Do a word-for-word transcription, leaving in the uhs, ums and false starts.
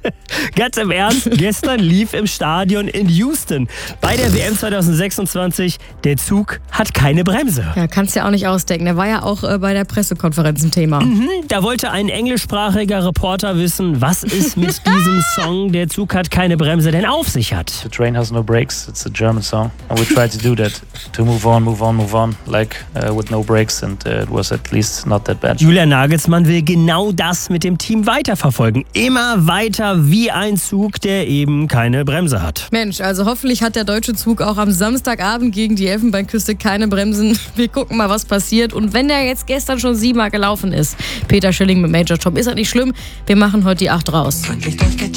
Ganz im Ernst, gestern lief im Stadion in Houston bei der W M zwanzig sechsundzwanzig, der Zug hat keine Bremse. Ja, kannst ja auch nicht ausdenken. Der war ja auch äh, bei der Pressekonferenz ein Thema. Mhm, da wollte ein englischsprachiger Reporter wissen, was es mit diesem Song, der Zug hat keine Bremse, denn auf sich hat. The train has no brakes. It's a German song, and we tried to do that to move on, move on, move on, like uh, with no brakes, and uh, it was at least not that bad. Julian Nagelsmann will genau das mit dem Team weiterverfolgen. Immer weiter wie ein Zug, der eben keine Bremse hat. Mensch, also hoffentlich hat der deutsche Zug auch am Samstagabend gegen die Elfenbeinküste keine Bremsen. Wir gucken mal, was passiert. Und wenn der jetzt gestern schon siebenmal gelaufen ist, Peter Schilling mit Major Tom, ist das nicht schlimm. Wir machen heute die acht raus.